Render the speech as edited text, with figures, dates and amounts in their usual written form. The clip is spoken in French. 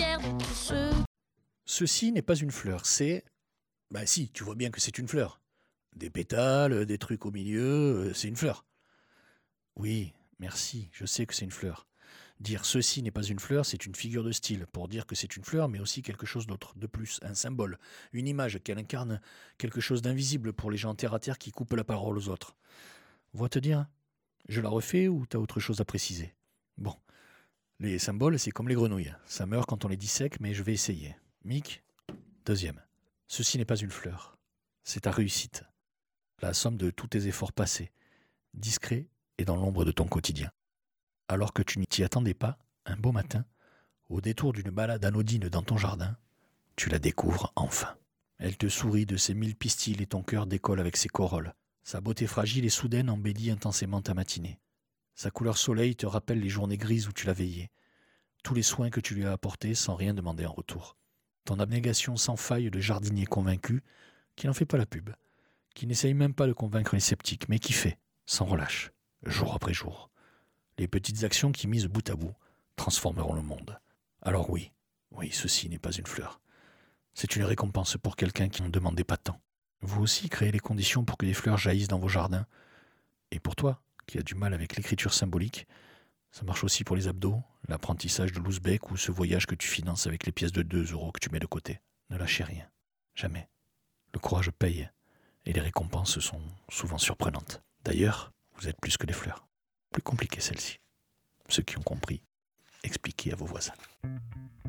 faire de tout ce... Ceci n'est pas une fleur, c'est... Bah si, tu vois bien que c'est une fleur. Des pétales, des trucs au milieu, c'est une fleur. Oui, merci, je sais que c'est une fleur. Dire ceci n'est pas une fleur, c'est une figure de style, pour dire que c'est une fleur, mais aussi quelque chose d'autre, de plus, un symbole, une image, qu'elle incarne quelque chose d'invisible pour les gens terre à terre qui coupent la parole aux autres. Vois te dire, je la refais ou t'as autre chose à préciser? Bon, les symboles, c'est comme les grenouilles, ça meurt quand on les dissèque, mais je vais essayer. Mick, deuxième. Ceci n'est pas une fleur, c'est ta réussite, la somme de tous tes efforts passés, discrets et dans l'ombre de ton quotidien. Alors que tu n'y t'y attendais pas, un beau matin, au détour d'une balade anodine dans ton jardin, tu la découvres enfin. Elle te sourit de ses 1000 pistils et ton cœur décolle avec ses corolles. Sa beauté fragile et soudaine embellit intensément ta matinée. Sa couleur soleil te rappelle les journées grises où tu l'as veillée, tous les soins que tu lui as apportés sans rien demander en retour. Ton abnégation sans faille de jardinier convaincu, qui n'en fait pas la pub, qui n'essaye même pas de convaincre les sceptiques, mais qui fait, sans relâche, jour après jour. Les petites actions qui, mises bout à bout, transformeront le monde. Alors oui, ceci n'est pas une fleur. C'est une récompense pour quelqu'un qui n'en demandait pas tant. Vous aussi créez les conditions pour que des fleurs jaillissent dans vos jardins. Et pour toi, qui as du mal avec l'écriture symbolique, ça marche aussi pour les abdos, l'apprentissage de l'ouzbek ou ce voyage que tu finances avec les pièces de 2 € que tu mets de côté. Ne lâchez rien. Jamais. Le courage paye. Et les récompenses sont souvent surprenantes. D'ailleurs, vous êtes plus que des fleurs. Plus compliquées celles-ci. Ceux qui ont compris, expliquez à vos voisins.